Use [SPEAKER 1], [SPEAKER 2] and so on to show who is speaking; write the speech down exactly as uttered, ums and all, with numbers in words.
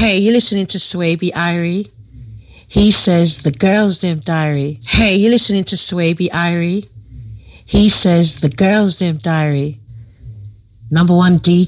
[SPEAKER 1] Hey, you're listening to Swaby Irie. He says the girls them diary. Hey, you're listening to Swaby Irie. He says the girls them diary. Number one D J.